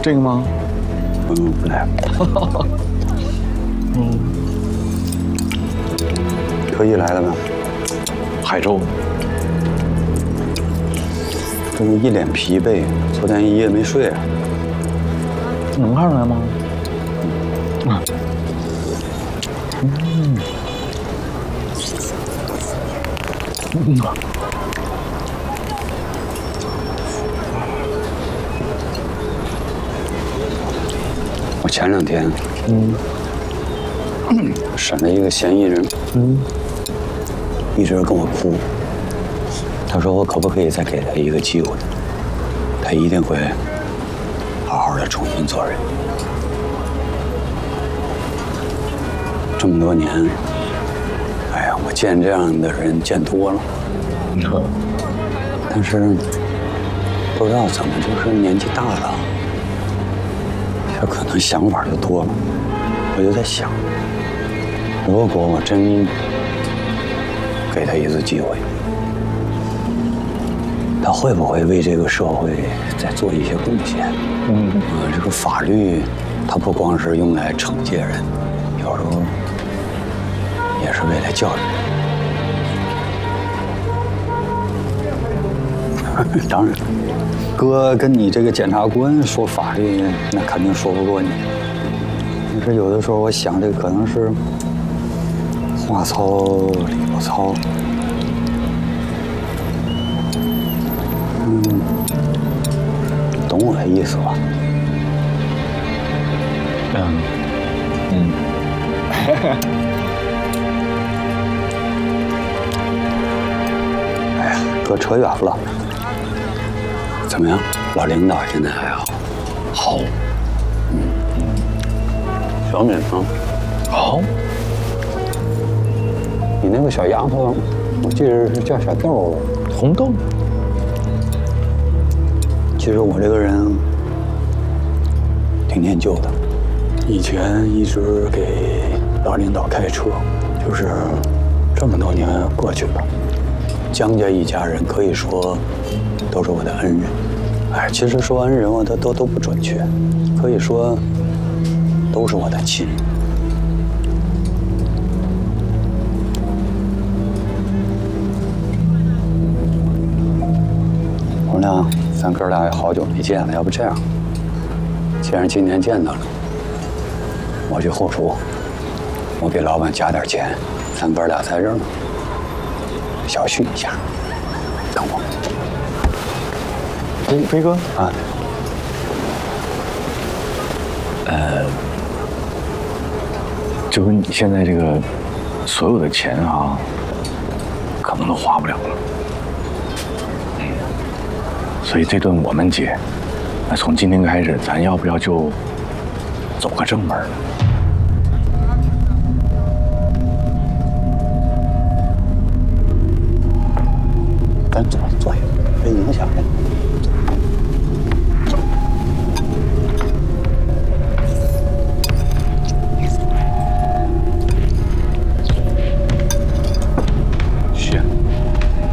这个吗？ 不来。特意来的吗？ 海州。 这个一脸疲惫，昨天一夜没睡啊。 能看出来吗？ 我前2天，审了一个嫌疑人，一直跟我哭。他说我可不可以再给他一个机会？他一定会好好的重新做人。这么多年，哎呀，我见这样的人见多了，但是不知道怎么就是年纪大了，他可能想法就多了。我就在想，如果我真给他一次机会，他会不会为这个社会再做一些贡献？这个法律，它不光是用来惩戒人，有时候也是为了教育人。当然，哥跟你这个检察官说法律，那肯定说不过你。但是有的时候，我想这可能是话糙理不糙。懂我的意思吧？哎呀，哥扯远了。怎么样，老领导现在还好？ 好。 小敏呢？ 好。 你那个小丫头，我记得是叫小豆， 红豆。 其实我这个人挺念旧的，以前一直给老领导开车，就是这么多年过去了，江家一家人可以说都是我的恩人。哎，其实说恩人我都不准确，可以说都是我的亲。我俩咱哥俩也好久没见了，要不这样，既然今天见到了，我去后厨，我给老板加点钱，咱哥俩在这儿小叙一下。等我。 飞哥啊， 就跟你现在这个所有的钱啊，可能都花不了了。所以这顿我们结，那从今天开始，咱要不要就走个正门？ 咱坐下，别影响人。